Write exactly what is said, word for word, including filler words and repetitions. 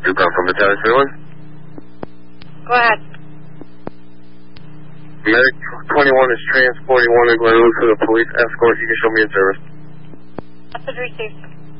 You're calling from Battalion twenty-one? Go ahead. Medic twenty-one is transporting one of Glenn to the police escort. You can show me in service. Message received.